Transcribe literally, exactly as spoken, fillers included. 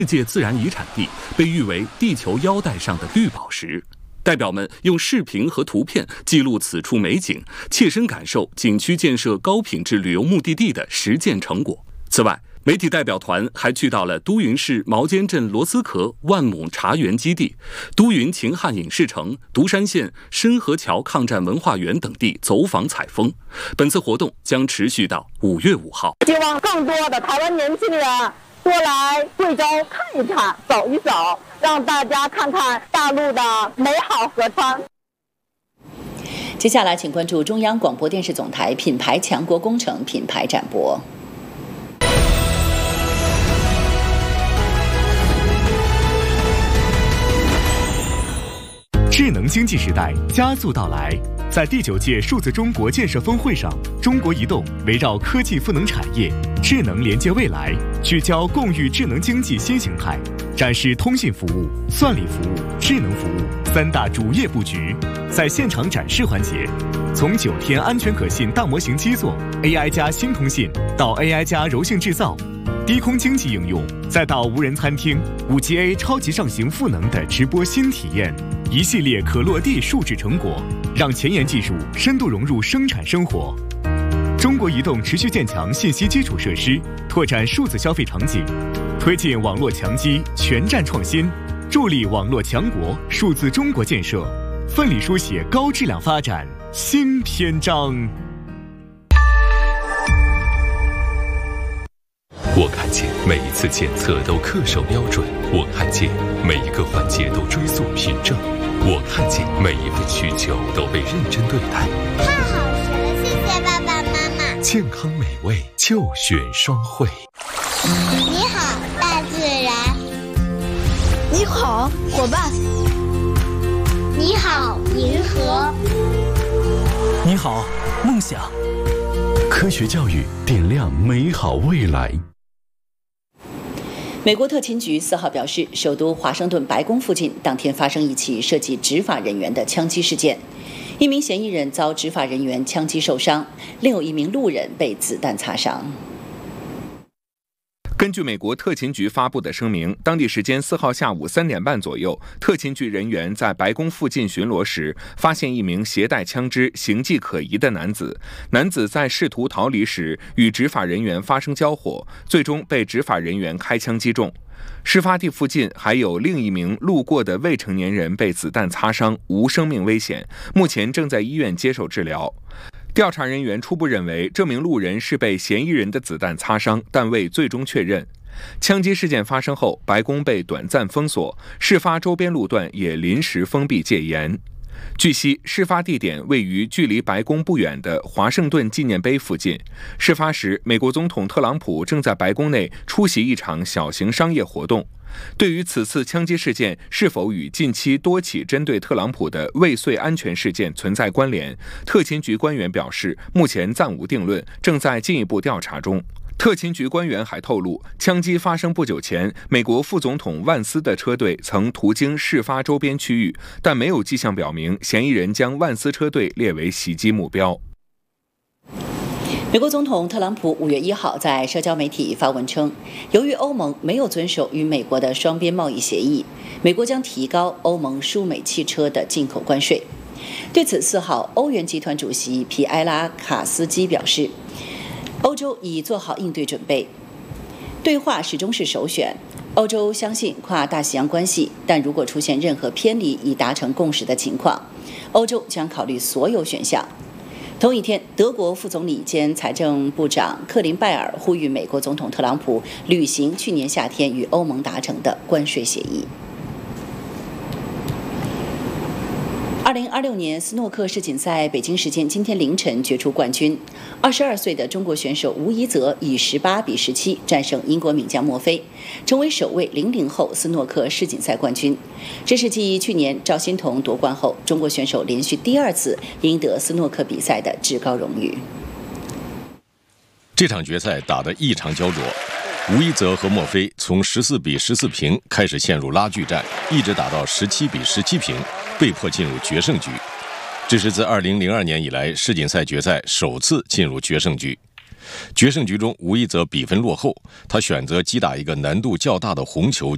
世界自然遗产地，被誉为地球腰带上的绿宝石。代表们用视频和图片记录此处美景，切身感受景区建设高品质旅游目的地的实践成果。此外，媒体代表团还去到了都匀市毛尖镇螺丝壳万亩茶园基地、都匀秦汉影视城、独山县深河桥抗战文化园等地走访采风。本次活动将持续到五月五号。 希望更多的台湾年轻人多来贵州看一看、走一走，让大家看看大陆的美好河川。 接下来，请关注中央广播电视总台品牌强国工程品牌展播。 智能经济时代加速到来，在第九届数字中国建设峰会上，中国移动围绕科技赋能产业、智能连接未来，聚焦共育智能经济新形态，展示通信服务、算力服务、智能服务三大主业布局。在现场展示环节，从九天安全可信大模型基座 A I 加新通信到 A I 加柔性制造，低空经济应用，再到无人餐厅、五 G A 超级上行赋能的直播新体验，一系列可落地数字成果，让前沿技术深度融入生产生活。中国移动持续建强信息基础设施，拓展数字消费场景，推进网络强基全站创新，助力网络强国数字中国建设，奋力书写高质量发展新篇章。 我看见每一次检测都恪守标准，我看见每一个环节都追溯凭证，我看见每一份需求都被认真对待。 太好吃了，谢谢爸爸妈妈。 健康美味就选双汇。 你好，大自然。 你好，伙伴。 你好，银河。 你好，梦想。 科学教育点亮美好未来。 美国特勤局四号表示，首都华盛顿白宫附近当天发生一起涉及执法人员的枪击事件，一名嫌疑人遭执法人员枪击受伤，另有一名路人被子弹擦伤。 根据美国特勤局发布的声明，当地时间四号下午三点半左右，特勤局人员在白宫附近巡逻时，发现一名携带枪支、形迹可疑的男子。男子在试图逃离时与执法人员发生交火，最终被执法人员开枪击中。事发地附近还有另一名路过的未成年人被子弹擦伤，无生命危险，目前正在医院接受治疗。调查人员初步认为，这名路人是被嫌疑人的子弹擦伤，但未最终确认。枪击事件发生后，白宫被短暂封锁，事发周边路段也临时封闭戒严。据悉，事发地点位于距离白宫不远的华盛顿纪念碑附近。事发时，美国总统特朗普正在白宫内出席一场小型商业活动。对于此次枪击事件是否与近期多起针对特朗普的未遂安全事件存在关联，特勤局官员表示，目前暂无定论，正在进一步调查中。特勤局官员还透露，枪击发生不久前，美国副总统万斯的车队曾途经事发周边区域，但没有迹象表明嫌疑人将万斯车队列为袭击目标。 美国总统特朗普五月一号在社交媒体发文称，由于欧盟没有遵守与美国的双边贸易协议，美国将提高欧盟输美汽车的进口关税。对此，四号欧元集团主席皮埃拉卡斯基表示，欧洲已做好应对准备，对话始终是首选。欧洲相信跨大西洋关系，但如果出现任何偏离以达成共识的情况，欧洲将考虑所有选项。同一天，德国副总理兼财政部长克林拜尔呼吁美国总统特朗普履行去年夏天与欧盟达成的关税协议。二零二六年斯诺克世锦赛北京时间今天凌晨决出冠军，二十二岁的中国选手吴一泽以十八比十七战胜英国名将墨菲，成为首位零零后斯诺克世锦赛冠军。这是继去年赵心童夺冠后，中国选手连续第二次赢得斯诺克比赛的至高荣誉。 这场决赛打得异常焦灼，吴一泽和墨菲从十四比十四平开始陷入拉锯战，一直打到十七比十七平，被迫进入决胜局。这是自二零零二年以来世锦赛决赛首次进入决胜局。决胜局中，吴一泽比分落后，他选择击打一个难度较大的红球